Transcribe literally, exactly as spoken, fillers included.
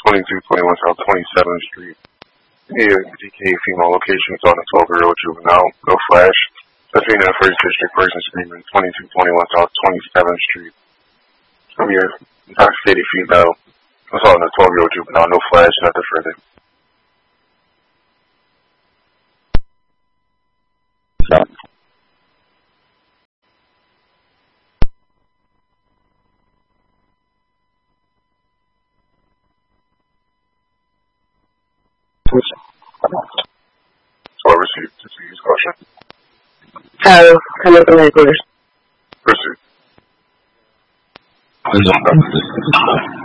twenty-two twenty-one South twenty-seventh Street. Near D K female location is on a twelve-year-old juvenile. No flash. That's in the first district person screaming twenty-two twenty-one South twenty-seventh Street. From your intoxicated female. That's on a twelve-year-old juvenile. No flash. Nothing further. So I received to see his caution. How can I go ahead, Proceed.